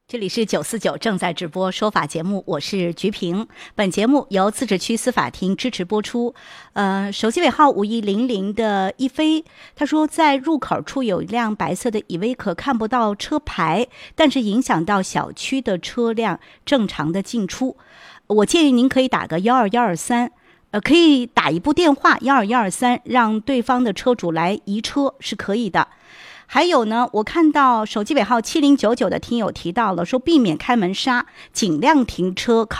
这里是949正在直播说法节目，我是菊萍。本节目由自治区司法厅支持播出。手机尾号5100的一飞，他说在入口处有一辆白色的依维柯，看不到车牌，但是影响到小区的车辆正常的进出。我建议您可以打个12123，可以打一部电话12123，让对方的车主来移车是可以的。还有呢，我看到手机尾号7099的听友提到了，说避免开门杀，尽量停车